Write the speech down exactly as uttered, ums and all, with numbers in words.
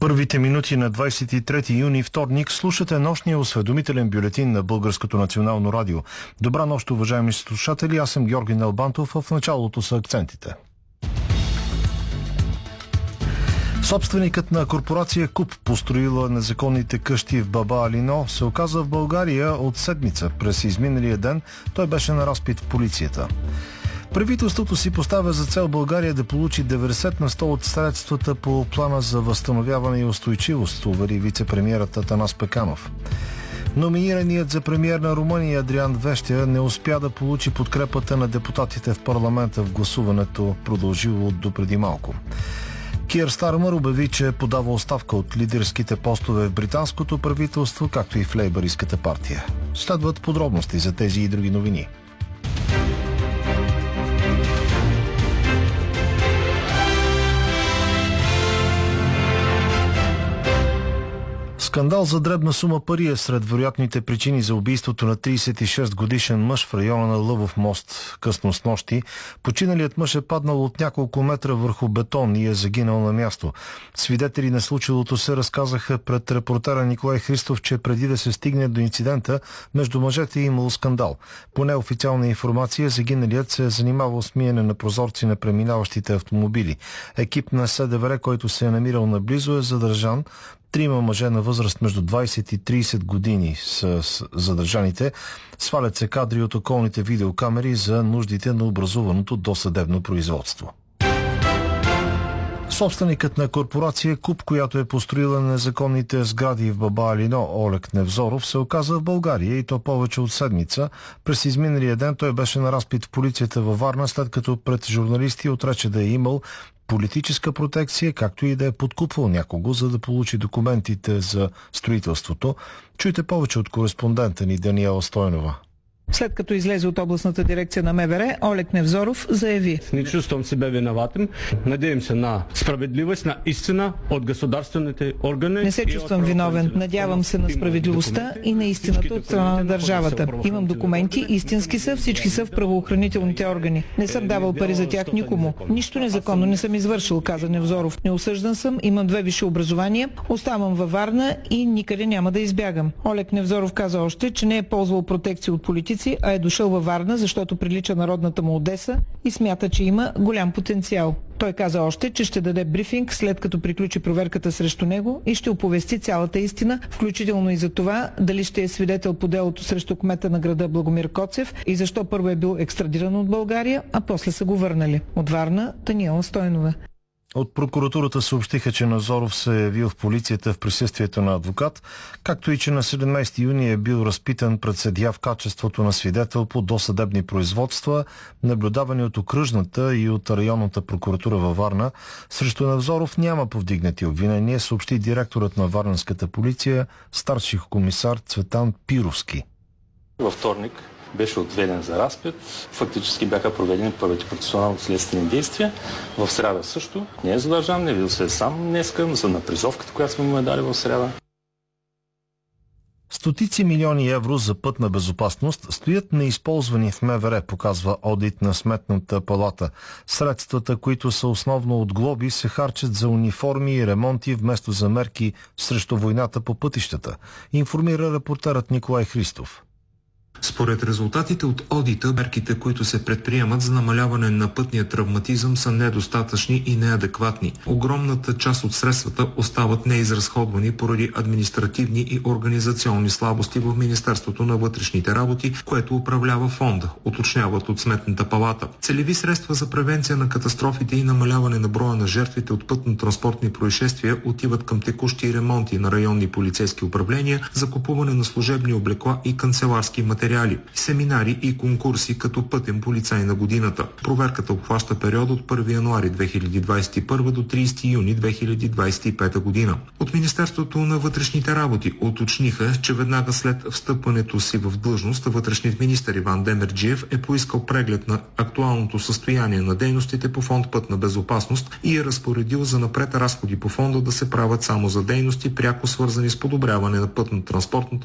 Първите минути на двадесет и трети юни, вторник, слушате нощния осведомителен бюлетин на Българското национално радио. Добра нощ, уважаеми слушатели, аз съм Георги Налбантов, в началото са акцентите. Собственикът на корпорация Куп, построила незаконните къщи в Баба Алино, се оказа в България от седмица. През изминалия ден той беше на разпит в полицията. Правителството си поставя за цел България да получи деветдесет на сто от средствата по плана за възстановяване и устойчивост, увери вице-премиерът Атанас Пеканов. Номинираният за премиер на Румъния Адриан Вещя не успя да получи подкрепата на депутатите в парламента в гласуването, продължило допреди малко. Киър Стармър обяви, че подава оставка от лидерските постове в британското правителство, както и в лейбъристската партия. Следват подробности за тези и други новини. Скандал за дребна сума пари е сред вероятните причини за убийството на тридесет и шест годишен мъж в района на Лъвов мост късно снощи. Починалият мъж е паднал от няколко метра върху бетон и е загинал на място. Свидетели на случилото се разказаха пред репортера Николай Христов, че преди да се стигне до инцидента, между мъжете е имало скандал. По неофициална информация, загиналият се е занимавал с миене на прозорци на преминаващите автомобили. Екип на СДВР, който се е намирал наблизо, е задържан. Трима мъже на възраст между двадесет и тридесет години са задържаните. Свалят се кадри от околните видеокамери за нуждите на образуваното досъдебно производство. Собственикът на корпорация Куп, която е построила незаконните сгради в Баба Алино, Олег Невзоров, се оказа в България и то повече от седмица. През изминалия ден той беше на разпит в полицията във Варна, след като пред журналисти отрече да е имал политическа протекция, както и да е подкупвал някого, за да получи документите за строителството. Чуйте повече от кореспондента ни Даниела Стойнова. След като излезе от областната дирекция на МВР, Олег Невзоров заяви: Не чувствам себе виноватым. Надеем се на справедливост, на истина от государствените органи. Не се чувствам виновен. Надявам се на справедливостта и на истината от страна на държавата. Имам документи, истински са, всички са в правоохранителните органи. Не съм давал пари за тях никому. Нищо незаконно не съм извършил, каза Невзоров. Неосъждан съм, имам две висши образования, оставам във Варна и никъде няма да избягам. Олег Невзоров каза още, че не е ползвал протекция от политици, а е дошъл във Варна, защото прилича на родната му Одеса и смята, че има голям потенциал. Той каза още, че ще даде брифинг след като приключи проверката срещу него и ще оповести цялата истина, включително и за това дали ще е свидетел по делото срещу кмета на града Благомир Коцев и защо първо е бил екстрадиран от България, а после са го върнали. От Варна, Даниела Стойнова. От прокуратурата съобщиха, че Назоров се е явил в полицията в присъствието на адвокат, както и че на седемнадесети юни е бил разпитан пред съдия в качеството на свидетел по досъдебни производства, наблюдавани от окръжната и от районната прокуратура във Варна. Срещу Назоров няма повдигнати обвинения, съобщи директорът на варненската полиция, старши комисар Цветан Пировски. Във вторник беше отведен за разпит. Фактически бяха проведени първите процесуално следствени действия. В сряда също не е задържан, не видел се сам днеска за напризовката, която сме му дали в сряда. Стотици милиони евро за пътна безопасност стоят неизползвани в МВР, показва одит на Сметната палата. Средствата, които са основно от глоби, се харчат за униформи и ремонти вместо за мерки срещу войната по пътищата, информира репортерът Николай Христов. Според резултатите от одита, мерките, които се предприемат за намаляване на пътния травматизъм, са недостатъчни и неадекватни. Огромната част от средствата остават неизразходвани поради административни и организационни слабости в Министерството на вътрешните работи, което управлява фонда, уточняват от Сметната палата. Целеви средства за превенция на катастрофите и намаляване на броя на жертвите от пътно-транспортни происшествия отиват към текущи ремонти на районни полицейски управления, закупуване на служебни облекла и канцеларски материали, семинари и конкурси като пътен полицай на годината. Проверката обхваща период от първи януари две хиляди двадесет и първа до тридесети юни две хиляди двадесет и пета година. От Министерството на вътрешните работи уточниха, че веднага след встъпването си в длъжност, вътрешният министър Иван Демерджиев е поискал преглед на актуалното състояние на дейностите по фонд Пътна безопасност и е разпоредил за напред разходи по фонда да се правят само за дейности, пряко свързани с подобряване на пътно-транспортната